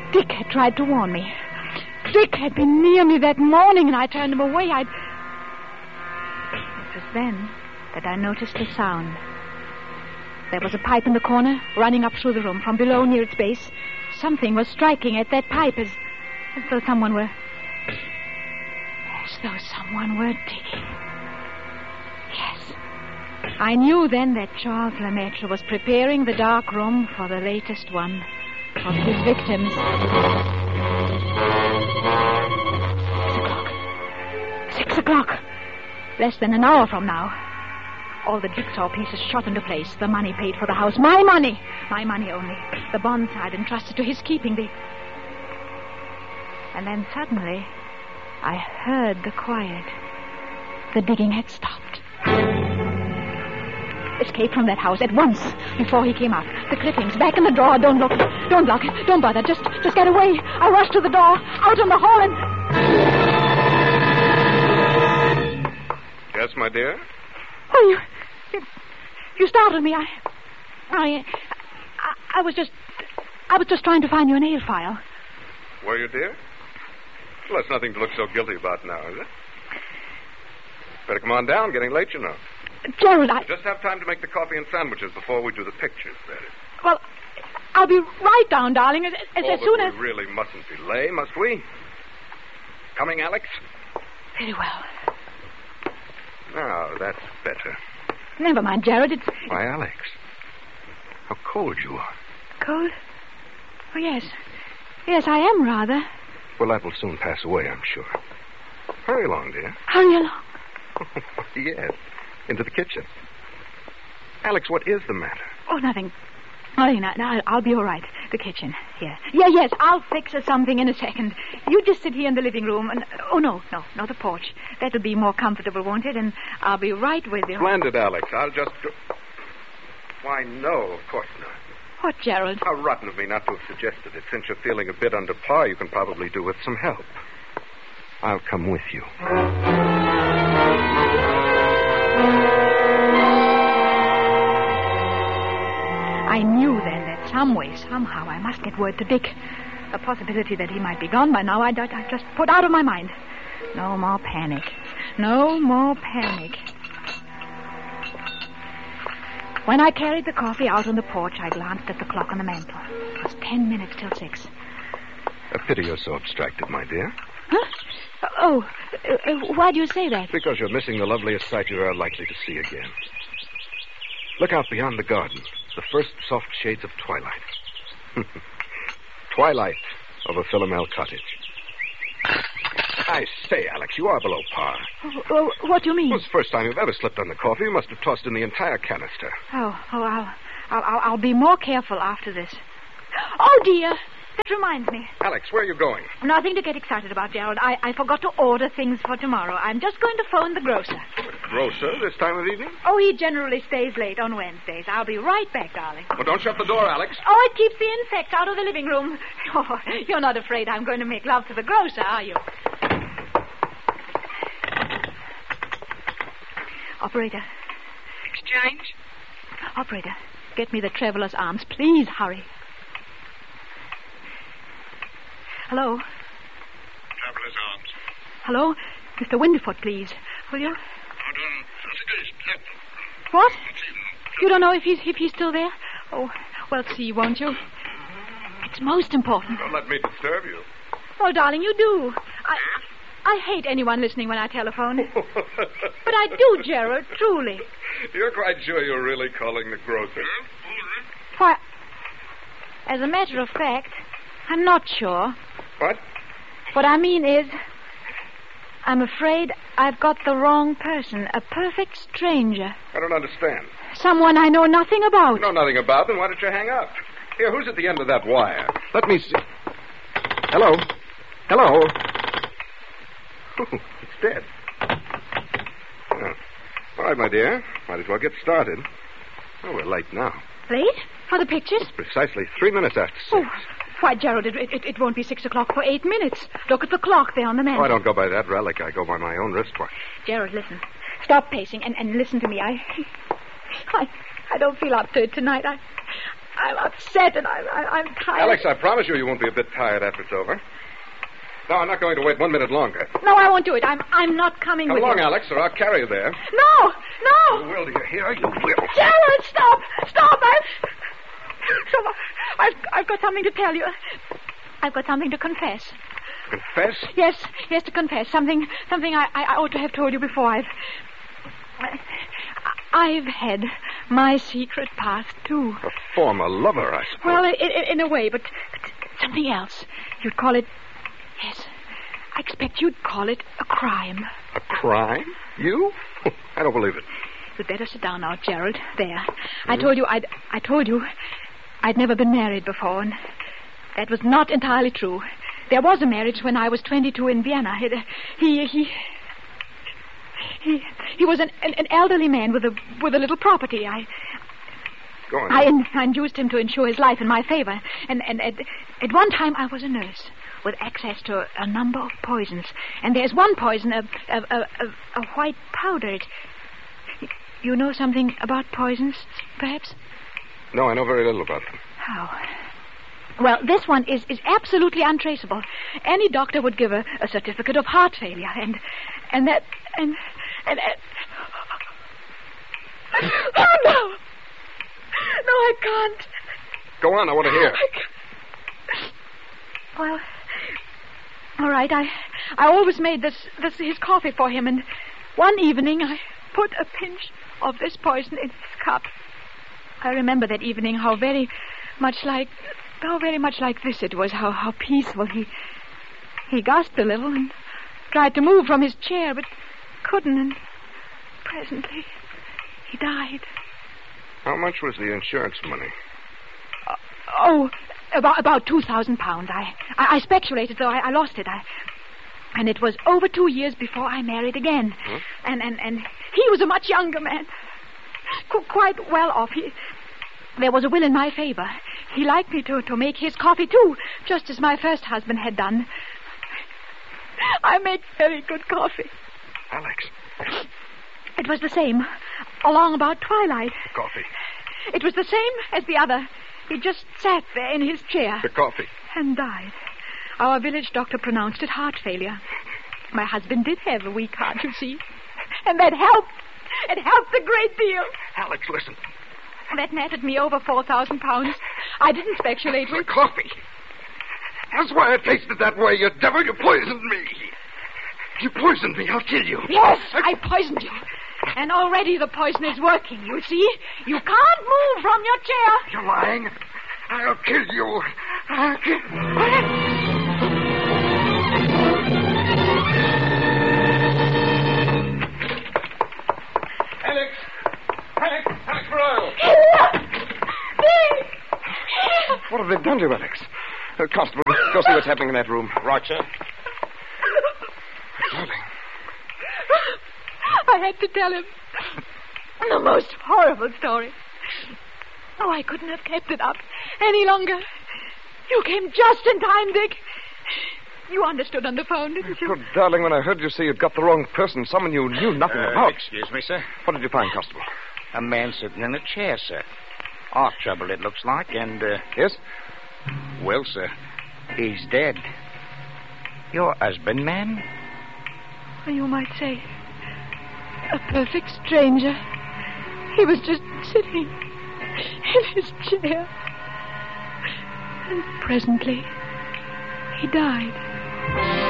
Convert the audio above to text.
Dick had tried to warn me. Dick had been near me that morning, and I turned him away. It was then that I noticed a sound. There was a pipe in the corner, running up through the room. From below, near its base, something was striking at that pipe as though someone were... digging. Yes. I knew then that Charles Lemaitre was preparing the dark room for the latest one of his victims. 6 o'clock. Less than an hour from now. All the jigsaw pieces shot into place. The money paid for the house. My money. My money only. The bonds I'd entrusted to his keeping. And then suddenly, I heard the quiet. The digging had stopped. Escape from that house at once, before he came out. The clippings, back in the drawer. Don't look. Don't lock it. Don't bother. Just get away. I rushed to the door, out in the hall, and... Yes, my dear? Oh, you startled me. I was just trying to find your nail file. Were you, dear? Well, that's nothing to look so guilty about now, is it? Better come on down. Getting late, you know. Gerald, Just have time to make the coffee and sandwiches before we do the pictures, that is. Well, I'll be right down, darling, as soon as... we really mustn't delay, must we? Coming, Alex? Very well. Now, that's better. Never mind, Gerald, it's... Why, Alex, how cold you are. Cold? Oh, yes. Yes, I am rather. Well, that will soon pass away, I'm sure. Hurry along, dear. Hurry along? Yes, into the kitchen. Alex, what is the matter? Oh, nothing. Nothing. No, I'll be all right. The kitchen. Here. Yes, I'll fix us something in a second. You just sit here in the living room and... Oh, no, the porch. That'll be more comfortable, won't it? And I'll be right with you. Splendid, Alex. I'll just... Why, no, of course not. What, Gerald? How rotten of me not to have suggested it. Since you're feeling a bit under par, you can probably do with some help. I'll come with you. I knew then that some way, somehow, I must get word to Dick. The possibility that he might be gone by now, I just put out of my mind. No more panic. No more panic. When I carried the coffee out on the porch, I glanced at the clock on the mantel. It was 10 minutes till 6. A pity you're so abstracted, my dear. Huh? Oh, why do you say that? Because you're missing the loveliest sight you're likely to see again. Look out beyond the garden. The first soft shades of twilight. Twilight over Philomel Cottage. I say, Alex, you are below par. Oh, what do you mean? Well, it's the first time you've ever slipped on the coffee. You must have tossed in the entire canister. I'll be more careful after this. Oh, dear. That reminds me. Alex, where are you going? Nothing to get excited about, Gerald. I forgot to order things for tomorrow. I'm just going to phone the grocer. Grocer, this time of evening? Oh, he generally stays late on Wednesdays. I'll be right back, darling. Well, don't shut the door, Alex. Oh, it keeps the insects out of the living room. Oh, you're not afraid I'm going to make love to the grocer, are you? Operator. Exchange? Operator, get me the Traveler's Arms. Please hurry. Hello? Traveler's Arms. Hello? Mr. Windyfoot, please. Will you? I don't... What? You don't know if he's still there? Oh, well, see, won't you? It's most important. Don't let me disturb you. Oh, darling, you do. I hate anyone listening when I telephone. But I do, Gerald, truly. You're quite sure you're really calling the grocer? Why, as a matter of fact, I'm not sure. What? What I mean is, I'm afraid I've got the wrong person. A perfect stranger. I don't understand. Someone I know nothing about. You know nothing about them. Why don't you hang up? Here, who's at the end of that wire? Let me see. Hello? Hello? It's dead. Oh. All right, my dear. Might as well get started. Oh, we're late now. Late? For the pictures? Precisely 3 minutes after 6. Oh, why, Gerald, it won't be 6 o'clock for 8 minutes. Look at the clock there on the mantel. Oh, I don't go by that relic. I go by my own wristwatch. Gerald, listen. Stop pacing and listen to me. I don't feel up to it tonight. I'm upset and I'm tired. Alex, I promise you won't be a bit tired after it's over. No, I'm not going to wait 1 minute longer. No, I won't do it. I'm not coming Come with along, you. Alex, or I'll carry you there. No! You will, do you hear? You will. Gerald, stop! Stop! I've got something to tell you. I've got something to confess. Confess? Yes, to confess. Something I ought to have told you before. I've had my secret past, too. A former lover, I suppose. Well, in a way, but something else. You'd call it... Yes, I expect you'd call it a crime. A crime? You? I don't believe it. You'd better sit down now, Gerald. There. I told you I'd never been married before, and that was not entirely true. There was a marriage when I was 22 in Vienna. He was an elderly man with a little property. Go on. I induced him to insure his life in my favor. And at one time I was a nurse with access to a number of poisons. And there's one poison, a white powder. You know something about poisons, perhaps? No, I know very little about them. How? Well, this one is absolutely untraceable. Any doctor would give a certificate of heart failure, and oh, no! No, I can't. Go on, I want to hear. Well, all right, I always made this his coffee for him, and one evening I put a pinch of this poison in his cup. I remember that evening how very much like this it was, how peaceful. He gasped a little and tried to move from his chair, but couldn't, and presently he died. How much was the insurance money? About £2,000. I speculated, though I lost it. And it was over 2 years before I married again. Huh? And he was a much younger man. Quite well off. There was a will in my favor. He liked me to make his coffee, too, just as my first husband had done. I make very good coffee. Alex. It was the same, along about twilight. The coffee. It was the same as the other. He just sat there in his chair. The coffee. And died. Our village doctor pronounced it heart failure. My husband did have a weak heart, you see. And that helped. It helped a great deal. Alex, listen. That netted me over £4,000. I didn't speculate with... The coffee. That's why I tasted that way, you devil. You poisoned me. You poisoned me. I'll kill you. Yes, I poisoned you. And already the poison is working, you see. You can't move from your chair. You're lying. I'll kill you. Alex Royal. What have they done to you, Alex? Constable, go see what's happening in that room. Right, sir. Darling. I had to tell him the most horrible story. Oh, I couldn't have kept it up any longer. You came just in time, Dick. You understood on the phone, didn't you? Good darling, when I heard you say you'd got the wrong person, someone you knew nothing about. Excuse me, sir. What did you find, Constable? A man sitting in a chair, sir. Heart trouble, it looks like, and, Yes? well, sir, he's dead. Your husband, man? You might say a perfect stranger. He was just sitting in his chair. And presently, he died.